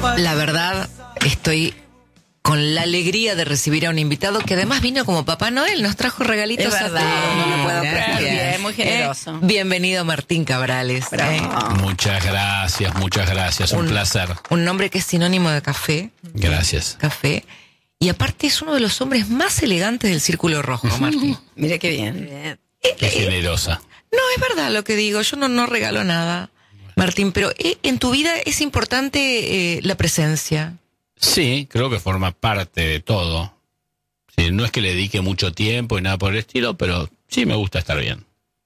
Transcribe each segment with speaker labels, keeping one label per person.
Speaker 1: La verdad, estoy con la alegría de recibir a un invitado que además vino como Papá Noel, nos trajo regalitos a todos. No lo puedo creer.
Speaker 2: Muy generoso.
Speaker 1: Bienvenido Martín Cabrales.
Speaker 3: Muchas gracias, un placer.
Speaker 1: Un nombre que es sinónimo de café.
Speaker 3: Gracias.
Speaker 1: Café. Y aparte es uno de los hombres más elegantes del Círculo Rojo, Martín.
Speaker 2: Mira qué bien.
Speaker 3: Qué generosa.
Speaker 1: No, es verdad lo que digo, yo no regalo nada, Martín, pero en tu vida es importante la presencia.
Speaker 3: Sí, creo que forma parte de todo. Sí, no es que le dedique mucho tiempo y nada por el estilo, pero sí me gusta estar bien.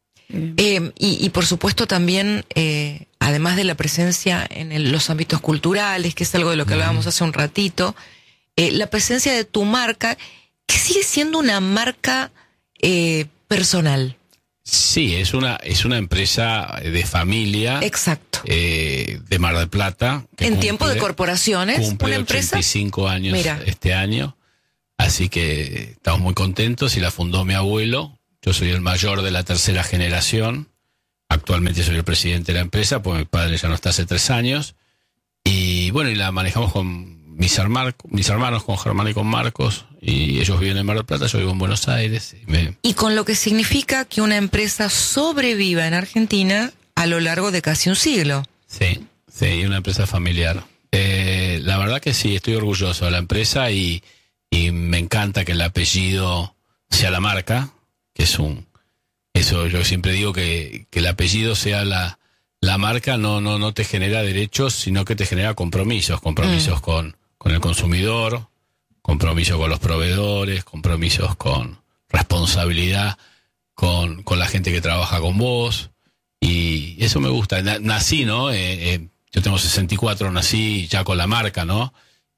Speaker 1: Y por supuesto también, además de la presencia en los ámbitos culturales, que es algo de lo que hablábamos hace un ratito, la presencia de tu marca, que sigue siendo una marca personal.
Speaker 3: Sí, es una empresa de familia.
Speaker 1: Exacto.
Speaker 3: De Mar del Plata.
Speaker 1: En tiempo de corporaciones,
Speaker 3: cumple
Speaker 1: una empresa.
Speaker 3: 85 años.
Speaker 1: Mira.
Speaker 3: Este año. Así que estamos muy contentos y la fundó mi abuelo. Yo soy el mayor de la tercera generación. Actualmente soy el presidente de la empresa, porque mi padre ya no está hace 3 años. Y bueno, y la manejamos con mis hermanos, con Germán y con Marcos, y ellos viven en Mar del Plata, yo vivo en Buenos Aires.
Speaker 1: Y con lo que significa que una empresa sobreviva en Argentina a lo largo de casi un siglo.
Speaker 3: Sí, una empresa familiar. La verdad que sí, estoy orgulloso de la empresa y me encanta que el apellido sea la marca, que eso yo siempre digo que el apellido sea la marca, no te genera derechos, sino que te genera compromisos con el consumidor, compromiso con los proveedores, compromisos con responsabilidad con la gente que trabaja con vos, y eso me gusta. Nací, ¿no? Yo tengo 64, nací ya con la marca, ¿no?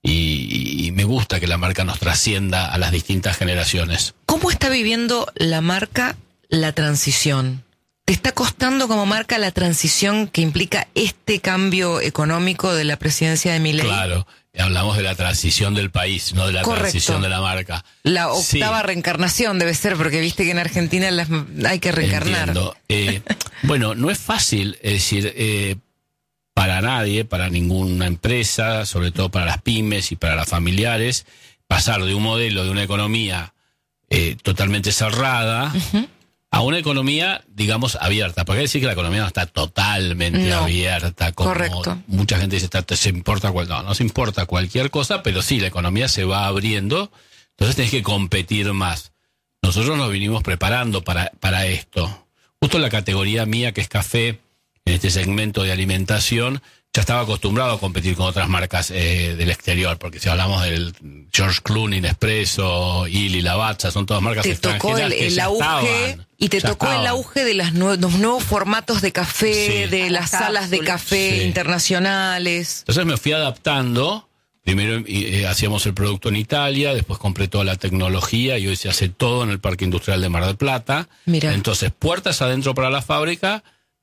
Speaker 3: Y me gusta que la marca nos trascienda a las distintas generaciones.
Speaker 1: ¿Cómo está viviendo la marca la transición? ¿Te está costando como marca la transición que implica este cambio económico de la presidencia de Milei?
Speaker 3: Claro, hablamos de la transición del país, no de la transición de la marca.
Speaker 1: La octava reencarnación debe ser, porque viste que en Argentina hay que reencarnar.
Speaker 3: Bueno, no es fácil, es decir, para nadie, para ninguna empresa, sobre todo para las pymes y para las familiares, pasar de un modelo de una economía totalmente cerrada a una economía, digamos, abierta. Porque hay que decir que la economía no está totalmente abierta, como mucha gente dice, no se importa cualquier cosa, pero sí, la economía se va abriendo, entonces tenés que competir más. Nosotros nos vinimos preparando para esto. Justo la categoría mía, que es café, en este segmento de alimentación, ya estaba acostumbrado a competir con otras marcas del exterior, porque si hablamos del George Clooney, Nespresso, Illy, Lavazza, son todas marcas extranjeras que ya estaban.
Speaker 1: Y te tocó el auge de los nuevos formatos de café, de las salas de café internacionales.
Speaker 3: Entonces me fui adaptando. Primero hacíamos el producto en Italia, después compré toda la tecnología y hoy se hace todo en el Parque Industrial de Mar del Plata.
Speaker 1: Mira.
Speaker 3: Entonces, puertas adentro para la fábrica,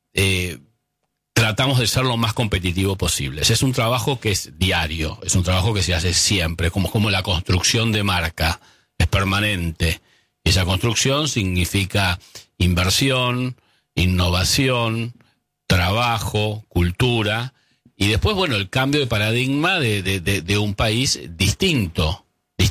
Speaker 3: tratamos de ser lo más competitivo posible. Es un trabajo que es diario, es un trabajo que se hace siempre, como la construcción de marca, es permanente. Esa construcción significa inversión, innovación, trabajo, cultura, y después, bueno, el cambio de paradigma de un país distinto.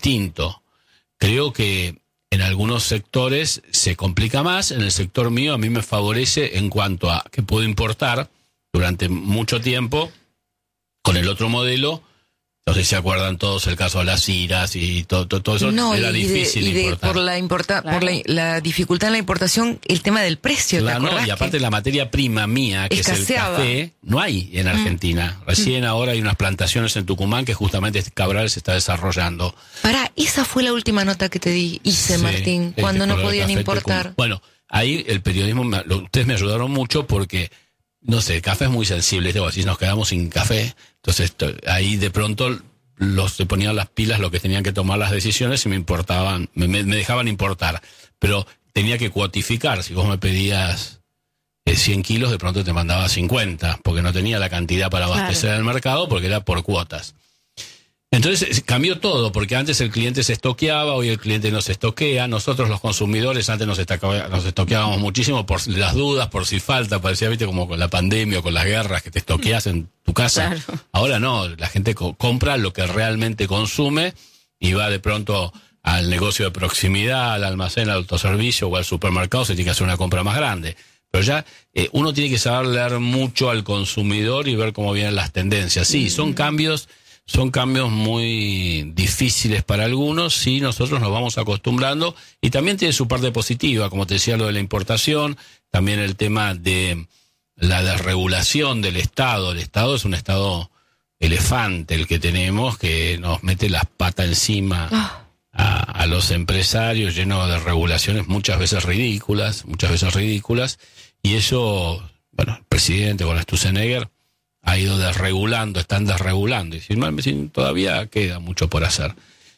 Speaker 3: Creo que en algunos sectores se complica más, en el sector mío a mí me favorece en cuanto a que puedo importar durante mucho tiempo con el otro modelo. No sé si se acuerdan todos el caso de las iras y todo eso. Era difícil importar.
Speaker 1: Por la dificultad en la importación, el tema del precio.
Speaker 3: Y aparte la materia prima mía, que
Speaker 1: escaseaba.
Speaker 3: Es el café, no hay en Argentina. Recién ahora hay unas plantaciones en Tucumán que justamente Cabral se está desarrollando.
Speaker 1: Esa fue la última nota que te hice, Martín, cuando no podían importar.
Speaker 3: Bueno, ahí el periodismo, ustedes me ayudaron mucho porque, no sé, el café es muy sensible, así nos quedamos sin café. Entonces ahí de pronto se ponían las pilas, lo que tenían que tomar las decisiones y me importaban, me dejaban importar. Pero tenía que cuotificar. Si vos me pedías 100 kilos, de pronto te mandaba 50, porque no tenía la cantidad para abastecer el mercado, porque era por cuotas. Entonces cambió todo, porque antes el cliente se estoqueaba, hoy el cliente no se estoquea. Nosotros los consumidores antes nos estoqueábamos muchísimo por las dudas, por si falta, parecía, viste, como con la pandemia o con las guerras, que te estoqueas en tu casa.
Speaker 2: Claro.
Speaker 3: Ahora no, la gente compra lo que realmente consume y va de pronto al negocio de proximidad, al almacén, al autoservicio o al supermercado, se tiene que hacer una compra más grande. Pero ya uno tiene que saber leer mucho al consumidor y ver cómo vienen las tendencias. Sí, son cambios muy difíciles para algunos, sí, nosotros nos vamos acostumbrando, y también tiene su parte positiva, como te decía, lo de la importación, también el tema de la desregulación del Estado. El Estado es un Estado elefante el que tenemos, que nos mete las patas encima a los empresarios, lleno de regulaciones muchas veces ridículas, y eso, bueno, el presidente con Sturzenegger ha ido están desregulando, y todavía queda mucho por hacer.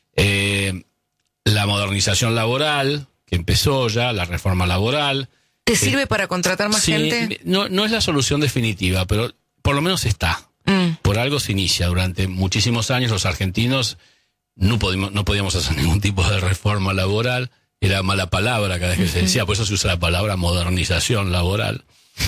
Speaker 3: La modernización laboral, que empezó ya, la reforma laboral.
Speaker 1: ¿Te sirve para contratar más gente?
Speaker 3: No es la solución definitiva, pero por lo menos está. Por algo se inicia. Durante muchísimos años los argentinos no podíamos hacer ningún tipo de reforma laboral, era mala palabra cada vez que se decía, por eso se usa la palabra modernización laboral.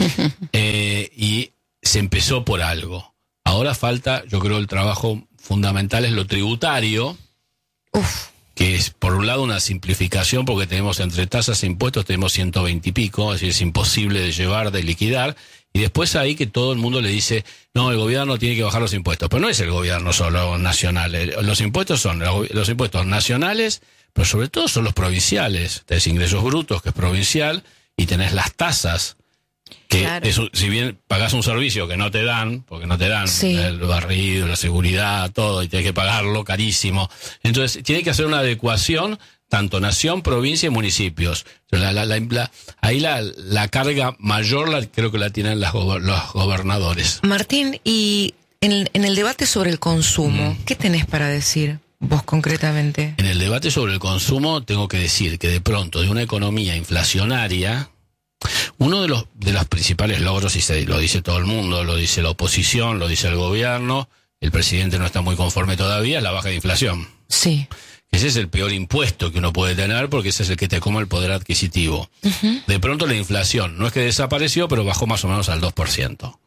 Speaker 3: Y se empezó por algo. Ahora falta, yo creo, el trabajo fundamental es lo tributario, que es por un lado una simplificación, porque tenemos entre tasas e impuestos, tenemos 120 y pico, así es imposible de llevar, de liquidar, y después ahí que todo el mundo le dice, no, el gobierno tiene que bajar los impuestos, pero no es el gobierno solo nacional, los impuestos son los impuestos nacionales, pero sobre todo son los provinciales, tenés ingresos brutos, que es provincial, y tenés las tasas, que
Speaker 2: claro.
Speaker 3: si bien pagás un servicio que no te dan, porque no te dan el barrido, la seguridad, todo, y tienes que pagarlo carísimo. Entonces, tiene que hacer una adecuación, tanto nación, provincia y municipios. Ahí la carga mayor creo que la tienen los gobernadores.
Speaker 1: Martín, y en el debate sobre el consumo, ¿qué tenés para decir vos concretamente?
Speaker 3: En el debate sobre el consumo tengo que decir que de pronto de una economía inflacionaria, uno de los principales logros, y lo dice todo el mundo, lo dice la oposición, lo dice el gobierno, el presidente no está muy conforme todavía, es la baja de inflación.
Speaker 1: Sí.
Speaker 3: Ese es el peor impuesto que uno puede tener, porque ese es el que te come el poder adquisitivo. De pronto la inflación no es que desapareció, pero bajó más o menos al 2%.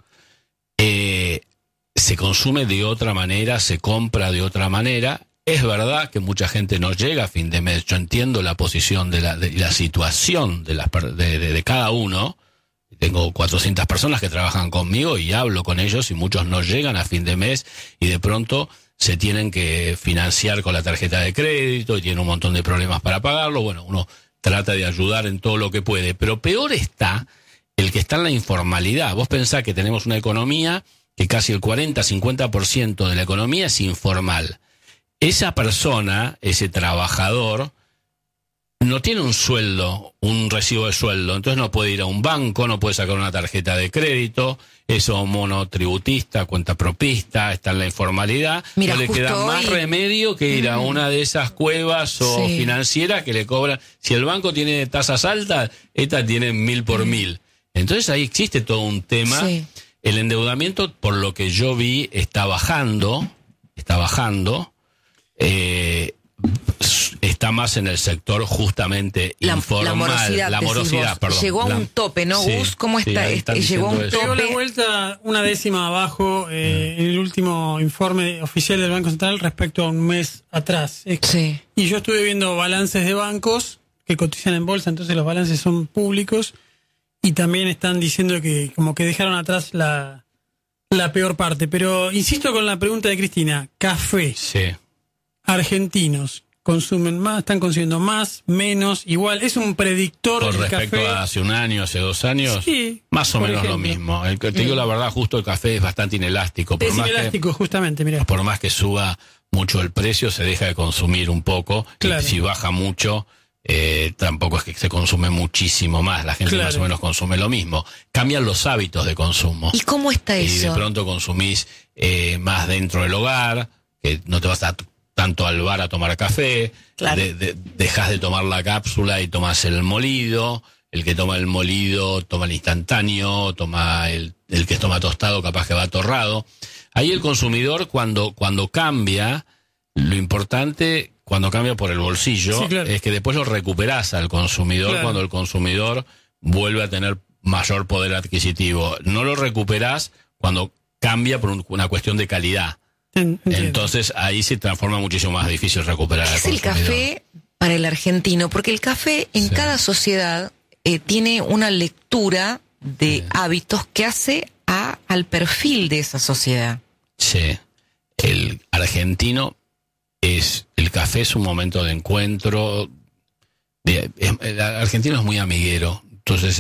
Speaker 3: Se consume de otra manera, se compra de otra manera. Es verdad que mucha gente no llega a fin de mes. Yo entiendo la posición de la situación de cada uno. Tengo 400 personas que trabajan conmigo y hablo con ellos, y muchos no llegan a fin de mes y de pronto se tienen que financiar con la tarjeta de crédito y tienen un montón de problemas para pagarlo. Bueno, uno trata de ayudar en todo lo que puede, pero peor está el que está en la informalidad. Vos pensás que tenemos una economía que casi el 40-50% de la economía es informal. Esa persona, ese trabajador, no tiene un sueldo, un recibo de sueldo, entonces no puede ir a un banco, no puede sacar una tarjeta de crédito, es monotributista, cuentapropista, está en la informalidad.
Speaker 1: Mira,
Speaker 3: no le queda más remedio que ir a una de esas cuevas o financieras que le cobran. Si el banco tiene tasas altas, esta tiene 1000 por 1000. Entonces ahí existe todo un tema.
Speaker 1: Sí.
Speaker 3: El endeudamiento, por lo que yo vi, está bajando. Está más en el sector justamente informal. La morosidad, perdón.
Speaker 1: Llegó a un tope, ¿no, Gus? ¿Cómo está? Llegó a un tope.
Speaker 4: Llegó la vuelta una décima abajo en el último informe oficial del Banco Central respecto a un mes atrás.
Speaker 1: Sí.
Speaker 4: Y yo estuve viendo balances de bancos que cotizan en bolsa, entonces los balances son públicos, y también están diciendo que como que dejaron atrás la peor parte. Pero insisto con la pregunta de Cristina, café.
Speaker 3: Sí.
Speaker 4: Argentinos consumen más, están consumiendo más, menos, igual, es un predictor
Speaker 3: con
Speaker 4: del
Speaker 3: respecto
Speaker 4: café.
Speaker 3: a hace un año, hace 2 años,
Speaker 4: sí,
Speaker 3: más o menos
Speaker 4: ejemplo.
Speaker 3: lo mismo. Te digo la verdad, justo el café es bastante inelástico.
Speaker 4: Es inelástico, justamente, mira.
Speaker 3: Por más que suba mucho el precio, se deja de consumir un poco.
Speaker 4: Claro.
Speaker 3: Y si baja mucho, tampoco es que se consume muchísimo más. La gente más o menos consume lo mismo. Cambian los hábitos de consumo.
Speaker 1: ¿Y cómo está eso?
Speaker 3: Y de pronto consumís más dentro del hogar, que no te vas tanto al bar a tomar café,
Speaker 2: Claro.
Speaker 3: dejas de tomar la cápsula y tomas el molido. El que toma el molido toma el instantáneo, toma el que toma tostado capaz que va torrado. Ahí el consumidor cuando cambia, Lo importante cuando cambia por el bolsillo
Speaker 4: Sí, claro.
Speaker 3: es que después lo recuperás al consumidor
Speaker 4: Claro.
Speaker 3: cuando el consumidor vuelve a tener mayor poder adquisitivo. No lo recuperás cuando cambia por una cuestión de calidad.
Speaker 4: Entiendo.
Speaker 3: Entonces ahí se transforma muchísimo más difícil recuperar al
Speaker 1: ¿Qué es el
Speaker 3: consumidor.
Speaker 1: café para el argentino? Porque el café en
Speaker 3: Sí.
Speaker 1: cada sociedad tiene una lectura de
Speaker 3: Sí.
Speaker 1: hábitos que hace al perfil de esa sociedad.
Speaker 3: Sí. El argentino el café es un momento de encuentro. El argentino es muy amiguero. Entonces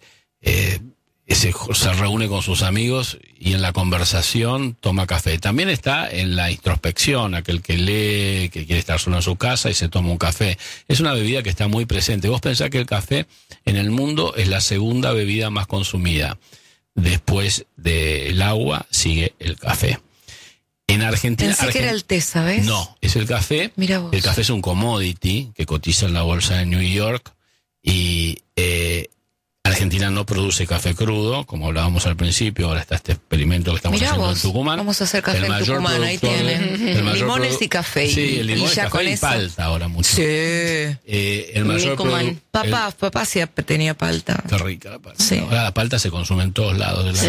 Speaker 3: se reúne con sus amigos y en la conversación toma café. También está en la introspección, aquel que lee, que quiere estar solo en su casa y se toma un café. Es una bebida que está muy presente. Vos pensás que el café en el mundo es la segunda bebida más consumida. Después del agua sigue el café. En Argentina...
Speaker 1: Pensé que era el té, ¿sabes?
Speaker 3: No, es el café.
Speaker 1: Mira vos.
Speaker 3: El café es un commodity que cotiza en la bolsa de New York y Argentina no produce café crudo, como hablábamos al principio. Ahora está este experimento que estamos
Speaker 1: Mirá
Speaker 3: haciendo
Speaker 1: vos,
Speaker 3: en Tucumán.
Speaker 1: vamos a hacer café
Speaker 3: El
Speaker 1: en
Speaker 3: mayor
Speaker 1: Tucumán, ahí
Speaker 3: productor
Speaker 1: tienen.
Speaker 3: el mayor
Speaker 1: Limones y café.
Speaker 3: Sí, el limón
Speaker 1: y
Speaker 3: y
Speaker 1: ya
Speaker 3: café
Speaker 1: con
Speaker 3: y
Speaker 1: eso.
Speaker 3: palta ahora mucho.
Speaker 1: Sí.
Speaker 3: El mayor
Speaker 2: Tucumán.
Speaker 1: Papá sí tenía palta.
Speaker 3: Qué rica la palta.
Speaker 1: Sí.
Speaker 3: Ahora la palta se consume en todos lados de la